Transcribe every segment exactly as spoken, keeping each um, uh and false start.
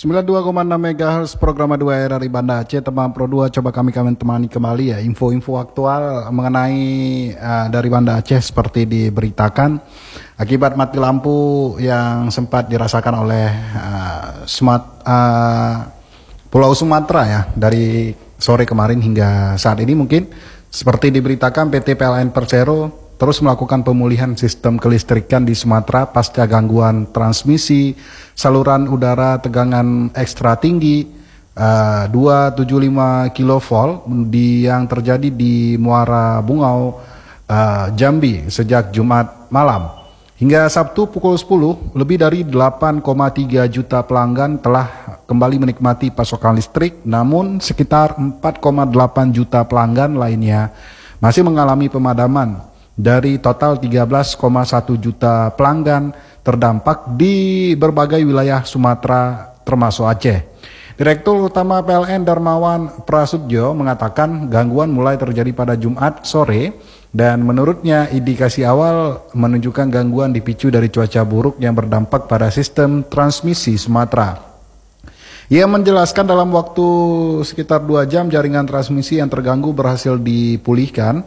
sembilan puluh dua koma enam megahertz program dua R R I Banda Aceh. Teman Pro dua, coba kami kami temani kembali ya info-info aktual mengenai uh, dari Banda Aceh seperti diberitakan akibat mati lampu yang sempat dirasakan oleh uh, Sumat, uh, Pulau Sumatera ya dari sore kemarin hingga saat ini. Mungkin seperti diberitakan P T P L N Persero terus melakukan pemulihan sistem kelistrikan di Sumatera pasca gangguan transmisi saluran udara tegangan ekstra tinggi uh, dua ratus tujuh puluh lima kilovolt di yang terjadi di Muara Bungau, uh, Jambi sejak Jumat malam. Hingga Sabtu pukul sepuluh, lebih dari delapan koma tiga juta pelanggan telah kembali menikmati pasokan listrik, namun sekitar empat koma delapan juta pelanggan lainnya masih mengalami pemadaman. Dari total tiga belas koma satu juta pelanggan terdampak di berbagai wilayah Sumatera termasuk Aceh. Direktur Utama P L N Darmawan Prasudjo mengatakan gangguan mulai terjadi pada Jumat sore dan menurutnya indikasi awal menunjukkan gangguan dipicu dari cuaca buruk yang berdampak pada sistem transmisi Sumatera. Ia menjelaskan dalam waktu sekitar dua jam jaringan transmisi yang terganggu berhasil dipulihkan.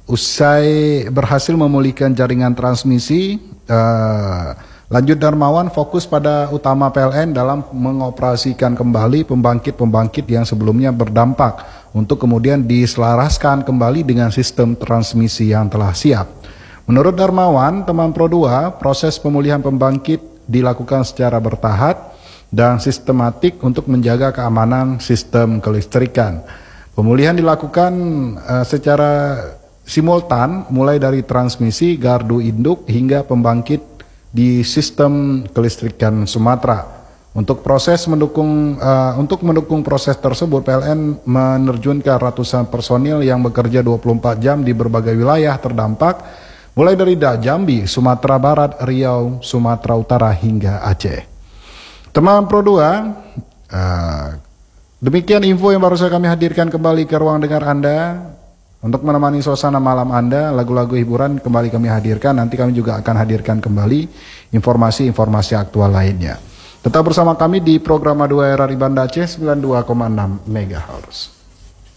Usai berhasil memulihkan jaringan transmisi, uh, lanjut Darmawan fokus pada utama P L N dalam mengoperasikan kembali pembangkit-pembangkit yang sebelumnya berdampak untuk kemudian diselaraskan kembali dengan sistem transmisi yang telah siap. Menurut Darmawan, teman Pro dua, proses pemulihan pembangkit dilakukan secara bertahap dan sistematik untuk menjaga keamanan sistem kelistrikan. Pemulihan dilakukan uh, secara simultan mulai dari transmisi, gardu induk hingga pembangkit di sistem kelistrikan Sumatera. Untuk proses mendukung uh, untuk mendukung proses tersebut, P L N menerjunkan ratusan personil yang bekerja dua puluh empat jam di berbagai wilayah terdampak mulai dari Jambi, Sumatera Barat, Riau, Sumatera Utara hingga Aceh. Teman Pro dua, uh, demikian info yang baru saja kami hadirkan kembali ke ruang dengar Anda. Untuk menemani suasana malam Anda, lagu-lagu hiburan kembali kami hadirkan. Nanti kami juga akan hadirkan kembali informasi-informasi aktual lainnya. Tetap bersama kami di program dua R R I Banda Aceh sembilan puluh dua koma enam megahertz.